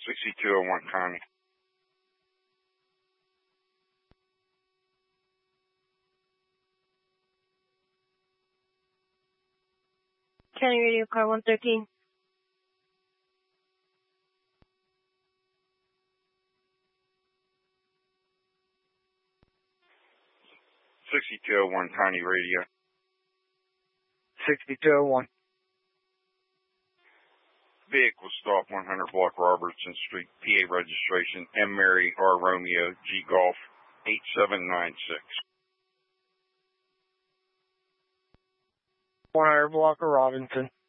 6201 Connie. County Radio Car 113. 6201 County Radio. 6201. Vehicle stop 100 block Robertson Street, PA registration, M. Mary R. Romeo, G. Golf, 8796. 100 block of Robinson.